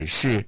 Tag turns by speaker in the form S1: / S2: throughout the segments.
S1: 是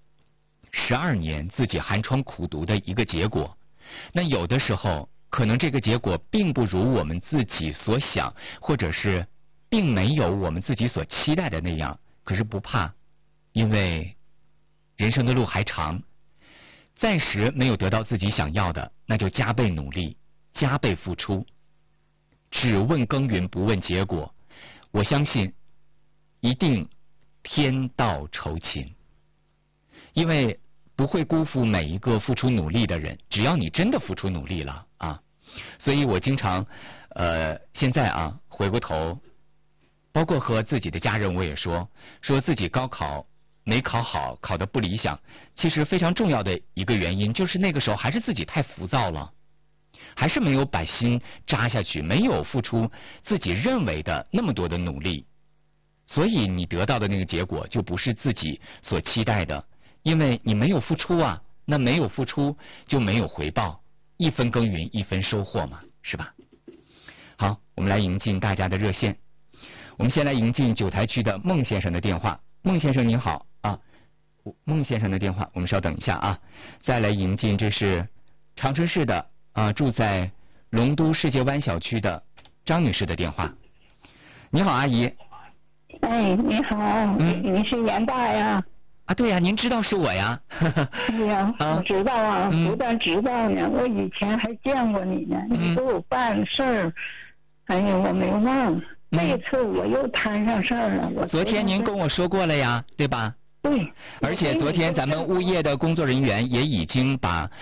S1: 12年自己寒窗苦读的一个结果。那有的时候可能这个结果并不如我们自己所想，或者是并没有我们自己所期待的那样，可是不怕，因为人生的路还长，暂时没有得到自己想要的，那就加倍努力，加倍付出，只问耕耘不问结果，我相信一定天道酬勤，因为不会辜负每一个付出努力的人，只要你真的付出努力了啊。所以我经常现在啊回过头，包括和自己的家人我也说自己高考没考好，考得不理想，其实非常重要的一个原因就是那个时候还是自己太浮躁了，还是没有把心扎下去，没有付出自己认为的那么多的努力，所以你得到的那个结果就不是自己所期待的，因为你没有付出啊，那没有付出就没有回报，一分耕耘一分收获嘛，是吧？好，我们来迎进大家的热线，我们先来迎进9台区的孟先生的电话。孟先生您好啊，孟先生的电话我们稍等一下啊。再来迎进这是长春市的住在龙都世界湾小区的张女士的电话。你好，阿姨。
S2: 哎，你好，你是严大呀？
S1: 啊，对呀，您知道是我呀。
S2: 对呀，我知道啊，不但知道呢，我以前还见过你呢，你给我办事儿，哎呀，我没忘。这次我又摊上事儿了。
S1: 昨天您跟我说过了呀，对吧？
S2: 对。
S1: 而且昨天咱们物业的工作人员也已经把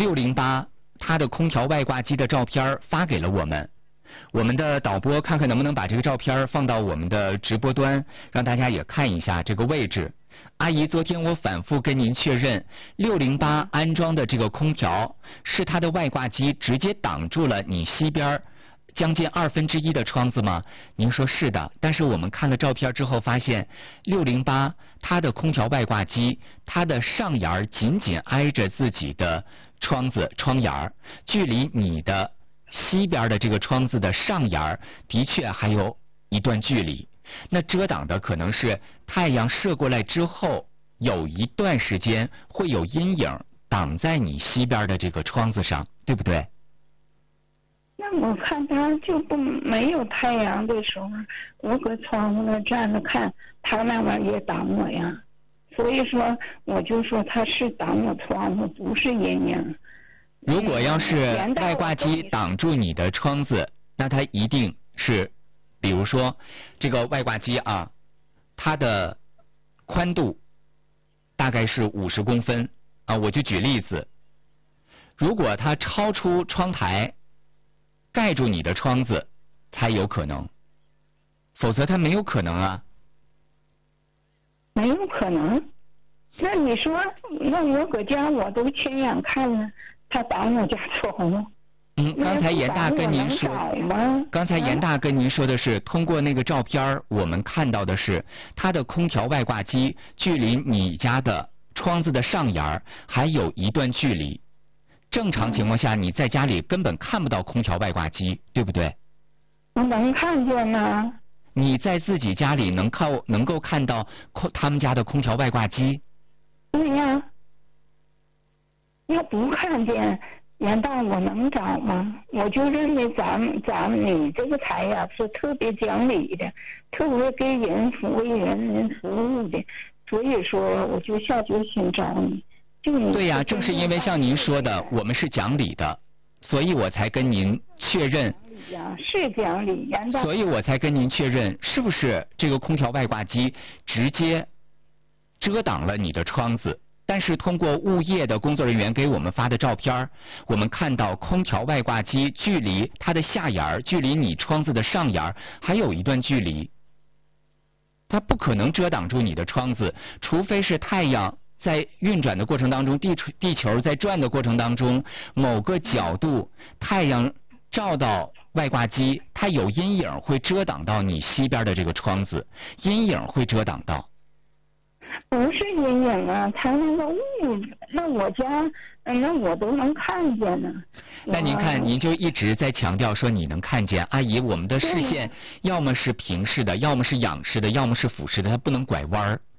S1: 608它的空调外挂机的照片发给了我们。我们的导播看看能不能把这个照片放到我们的直播端，让大家也看一下这个位置。阿姨，昨天我反复跟您确认，608安装的这个空调是它的外挂机直接挡住了你西边将近1/2的窗子吗？您说是的，但是我们看了照片之后发现，608它的空调外挂机，它的上沿紧紧挨着自己的窗沿，距离你的西边的这个窗子的上沿的确还有一段距离。那遮挡的可能是太阳射过来之后，有一段时间会有阴影挡在你西边的这个窗子上，对不对？
S2: 那我看他就没有太阳的时候，我搁窗户那站着看，他那玩意也挡我呀。所以说，我就说他是挡我窗户，不是阴影。
S1: 如果要是外挂机挡住你的窗子，那它一定是，比如说这个外挂机啊，它的宽度大概是50公分啊，我就举例子，如果它超出窗台盖住你的窗子才有可能，否则它没有可能啊。
S2: 没有可能？那你说，那我搁家我都亲眼看了，他挡我家窗户。
S1: 刚才严大跟您说的是，通过那个照片我们看到的是它的空调外挂机距离你家的窗子的上沿还有一段距离。正常情况下，你在家里根本看不到空调外挂机，对不对？
S2: 我能看见呢。
S1: 你在自己家里能够看到他们家的空调外挂机？
S2: 对呀。要不看见，严大我能找吗？我就认为咱们你这个台呀是特别讲理的，特别给人为人民服务的，所以说我就下决心找你。
S1: 对呀，正是因为像您说的，我们是讲理的，所以我才跟您确认。
S2: 是讲理，严大。
S1: 所以我才跟您确认，是不是这个空调外挂机直接遮挡了你的窗子？但是通过物业的工作人员给我们发的照片，我们看到空调外挂机距离它的下沿，距离你窗子的上沿还有一段距离，它不可能遮挡住你的窗子，除非是太阳在运转的过程当中，地球在转的过程当中，某个角度太阳照到外挂机，它有阴影会遮挡到你西边的这个窗子，阴影会遮挡到。
S2: 不是阴影啊，它那个雾，那我家那我都能看见呢。
S1: 那您看，您就一直在强调说你能看见，阿姨，我们的视线要么是平视的，要么是仰视的，要么是俯视的，它不能拐弯，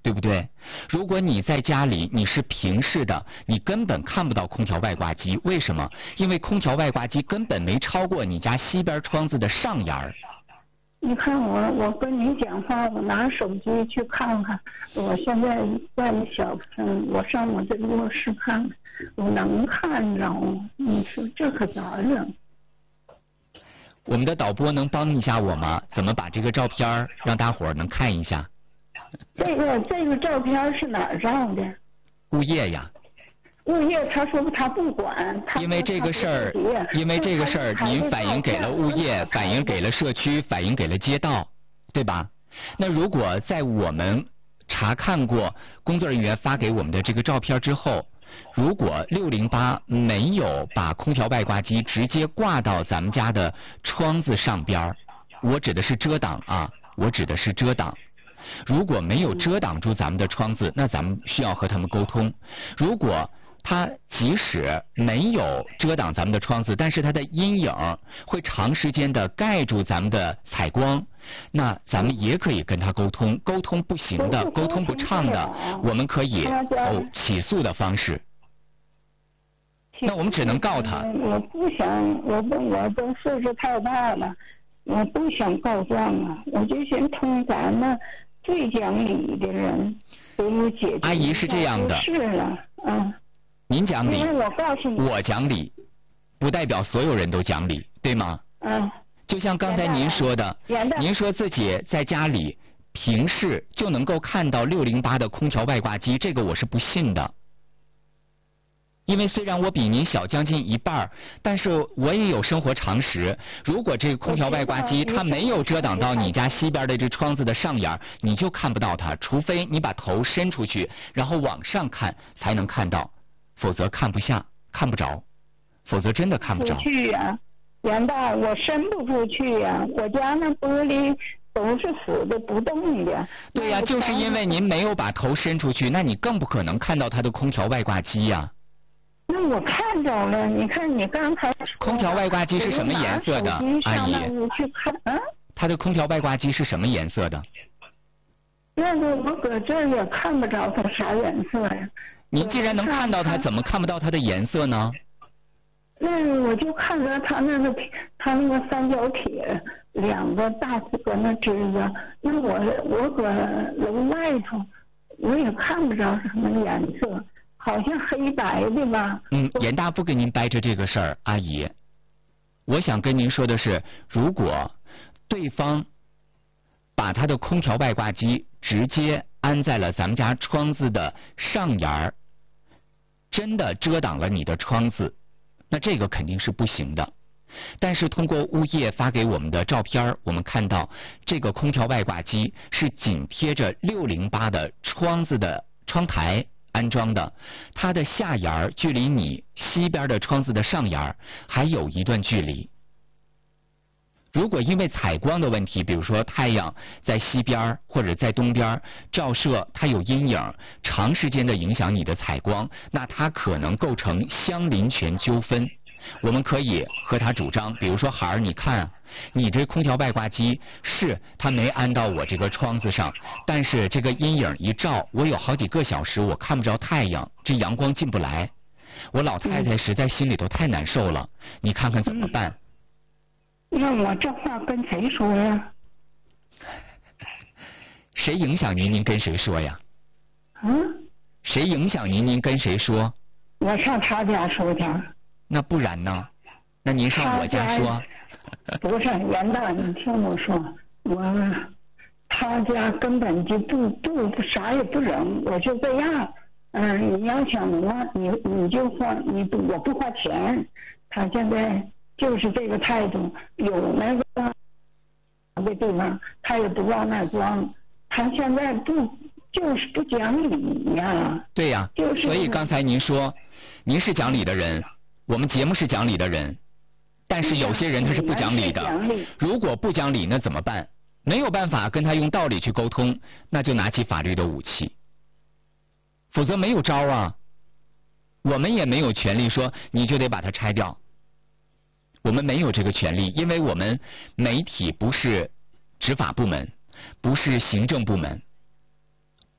S1: 对不对？如果你在家里你是平视的，你根本看不到空调外挂机。为什么？因为空调外挂机根本没超过你家西边窗子的上沿儿。
S2: 你看我跟你讲话，我拿手机去看看，我现在在我上我这个卧室看，我能看着。你说这可咋整？
S1: 我们的导播能帮一下我吗？怎么把这个照片让大伙儿能看一下？
S2: 这个照片是哪儿照的？
S1: 物业呀。
S2: 物业他说他不管，
S1: 因为这个事儿，您反映给了物业，反映给了社区，反映给了街道，对吧？那如果在我们查看过工作人员发给我们的这个照片之后，如果608没有把空调外挂机直接挂到咱们家的窗子上边，我指的是遮挡啊，我指的是遮挡。如果没有遮挡住咱们的窗子，那咱们需要和他们沟通。如果它即使没有遮挡咱们的窗子，但是它的阴影会长时间的盖住咱们的采光，那咱们也可以跟他沟通。沟通不行的，沟通不畅的，我们可以起诉的方式。那我们只能告他。
S2: 我不想，我都岁数太大了，我不想告状啊，我就想通咱们最讲理的人给我解决。
S1: 阿姨是这样的。
S2: 是了，
S1: 您讲理，
S2: 我告诉你，
S1: 我讲理，不代表所有人都讲理，对吗？就像刚才您说的，您说自己在家里平视就能够看到608的空调外挂机，这个我是不信的。因为虽然我比您小将近一半，但是我也有生活常识。如果这个空调外挂机它没有遮挡到你家西边的这窗子的上沿，你就看不到它，除非你把头伸出去，然后往上看才能看到，否则看不下，看不着，否则真的看不着。
S2: 去呀，袁大，我伸不出去呀，我家那玻璃都是死的不动的。
S1: 对呀，就是因为您没有把头伸出去，那你更不可能看到它的空调外挂机呀。
S2: 那我看着了，你看你刚才说
S1: 空调外挂机是什么颜色的，阿姨？它的空调外挂机是什么颜色的？
S2: 那个我搁这儿也看不着它啥颜色呀。
S1: 你既然能看到它，怎么看不到它的颜色呢？
S2: 那我就看着它那个三角铁两个大搁那支着，那我搁楼外头我也看不着什么颜色。好像黑白的吧。
S1: 严大不跟您掰扯这个事儿，阿姨。我想跟您说的是，如果对方把他的空调外挂机直接安在了咱们家窗子的上沿儿，真的遮挡了你的窗子，那这个肯定是不行的。但是通过物业发给我们的照片，我们看到这个空调外挂机是紧贴着608的窗子的窗台安装的，它的下沿距离你西边的窗子的上沿还有一段距离。如果因为采光的问题，比如说太阳在西边或者在东边照射，它有阴影，长时间的影响你的采光，那它可能构成相邻权纠纷。我们可以和他主张，比如说孩儿，你看你这空调外挂机是它没安到我这个窗子上，但是这个阴影一照，我有好几个小时我看不着太阳，这阳光进不来，我老太太实在心里头太难受了，你看看怎么办？
S2: 那我这话跟谁说呀？
S1: 谁影响您，您跟谁说呀？谁影响您，您跟谁说？
S2: 我上他家说去。
S1: 那不然呢？那您上我家说？
S2: 不是，袁大，你听我说，他家根本就不啥也不整，我就这样。你要想挪，你就花，我不花钱。他现在就是这个态度，有那个的地方，他也不往那装。他现在就是不讲理呀。
S1: 对呀，所以刚才您说，您是讲理的人。我们节目是讲理的人，但是有些人他是不讲理的。如果不讲理，那怎么办？没有办法跟他用道理去沟通，那就拿起法律的武器，否则没有招啊。我们也没有权利说你就得把它拆掉，我们没有这个权利，因为我们媒体不是执法部门，不是行政部门，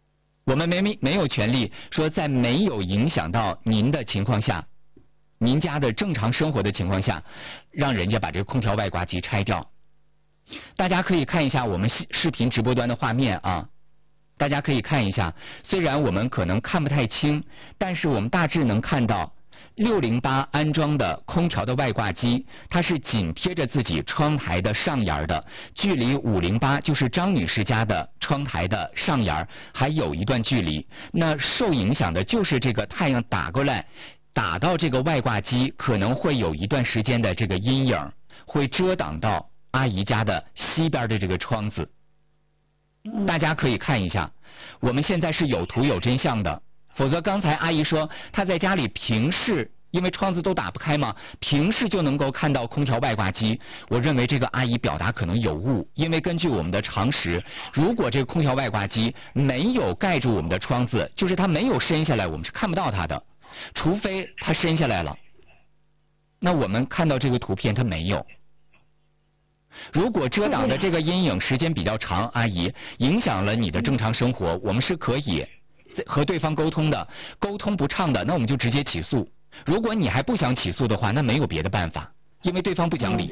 S1: 我们没有权利说在没有影响到您的情况下，您家的正常生活的情况下，让人家把这个空调外挂机拆掉。大家可以看一下我们视频直播端的画面啊，大家可以看一下，虽然我们可能看不太清，但是我们大致能看到608安装的空调的外挂机，它是紧贴着自己窗台的上沿的，距离508就是张女士家的窗台的上沿还有一段距离。那受影响的就是这个太阳打过来，打到这个外挂机，可能会有一段时间的这个阴影，会遮挡到阿姨家的西边的这个窗子。大家可以看一下，我们现在是有图有真相的。否则刚才阿姨说她在家里平视，因为窗子都打不开嘛，平视就能够看到空调外挂机。我认为这个阿姨表达可能有误，因为根据我们的常识，如果这个空调外挂机没有盖住我们的窗子，就是它没有伸下来，我们是看不到它的，除非它伸下来了。那我们看到这个图片它没有。如果遮挡的这个阴影时间比较长，阿姨影响了你的正常生活，我们是可以和对方沟通的，沟通不畅的，那我们就直接起诉。如果你还不想起诉的话，那没有别的办法，因为对方不讲理。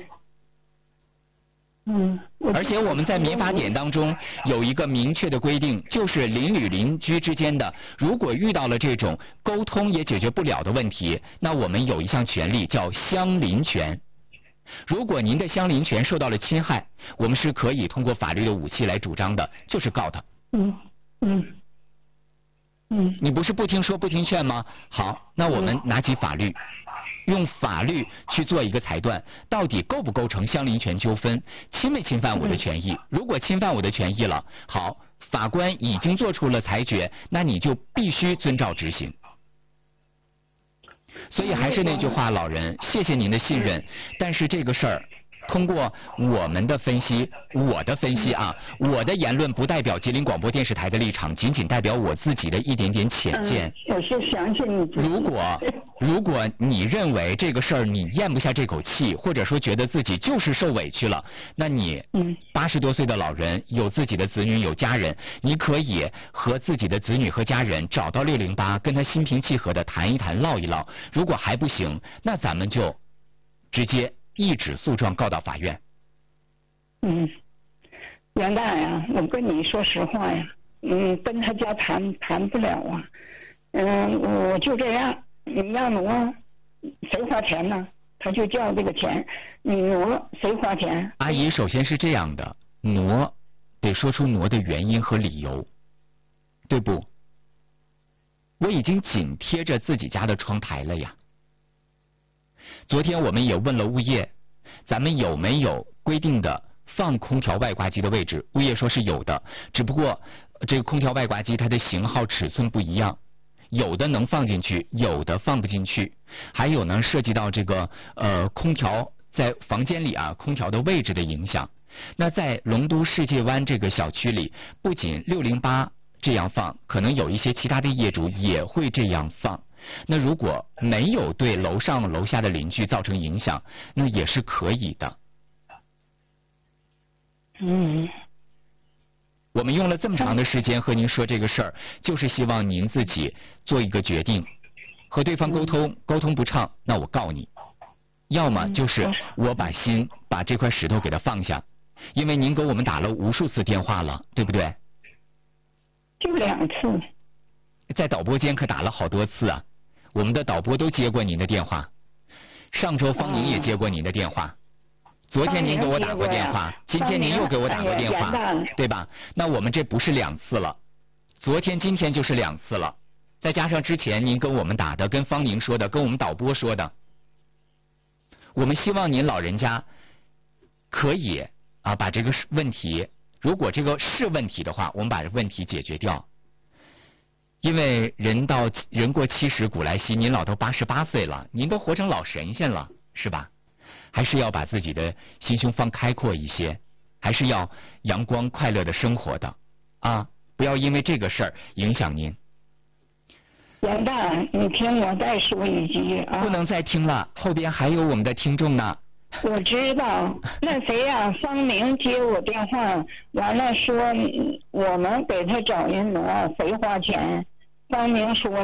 S1: 而且我们在民法典当中有一个明确的规定，就是邻里邻居之间的，如果遇到了这种沟通也解决不了的问题，那我们有一项权利叫相邻权。如果您的相邻权受到了侵害，我们是可以通过法律的武器来主张的，就是告他。你不是不听说不听劝吗？好，那我们拿起法律，用法律去做一个裁断，到底构不构成相邻权纠纷，侵没侵犯我的权益？如果侵犯我的权益了，好，法官已经做出了裁决，那你就必须遵照执行。所以还是那句话，老人，谢谢您的信任，但是这个事儿通过我们的分析，我的分析啊，我的言论不代表吉林广播电视台的立场，仅仅代表我自己的一点点浅见。
S2: 我是相信你。
S1: 如果你认为这个事儿你咽不下这口气，或者说觉得自己就是受委屈了，那你80多岁的老人，有自己的子女有家人，你可以和自己的子女和家人找到608，跟他心平气和的谈一谈唠一唠。如果还不行，那咱们就直接一纸诉状告到法院。
S2: 袁大呀，我跟你说实话呀，跟他家谈不了啊。我就这样，你要挪，谁花钱呢？他就交这个钱，你挪谁花钱？
S1: 阿姨，首先是这样的，挪得说出挪的原因和理由，对不？我已经紧贴着自己家的窗台了呀。昨天我们也问了物业，咱们有没有规定的放空调外挂机的位置？物业说是有的，只不过这个空调外挂机它的型号尺寸不一样，有的能放进去，有的放不进去。还有呢，涉及到这个空调在房间里啊，空调的位置的影响。那在龙都世界湾这个小区里，不仅608这样放，可能有一些其他的业主也会这样放。那如果没有对楼上楼下的邻居造成影响，那也是可以的。我们用了这么长的时间和您说这个事儿，就是希望您自己做一个决定，和对方沟通，沟通不畅，那我告你。要么就是我把这块石头给它放下，因为您给我们打了无数次电话了，对不对？
S2: 就2次。
S1: 在导播间可打了好多次啊，我们的导播都接过您的电话，上周方宁也接过您的电话，昨天您给我打过电话，今天您又给我打过电话，对吧？那我们这不是2次了，昨天今天就是2次了，再加上之前您跟我们打的，跟方宁说的，跟我们导播说的，我们希望您老人家可以把这个问题，如果这个是问题的话，我们把这问题解决掉。因为人过70古来稀，您老头88岁了，您都活成老神仙了，是吧？还是要把自己的心胸放开阔一些，还是要阳光快乐的生活的啊！不要因为这个事儿影响您。
S2: 袁大，你听我再说一句啊！
S1: 不能再听了，后边还有我们的听众呢。
S2: 我知道，那谁呀？方明接我电话，完了说我们给他找人挪，谁花钱？方明说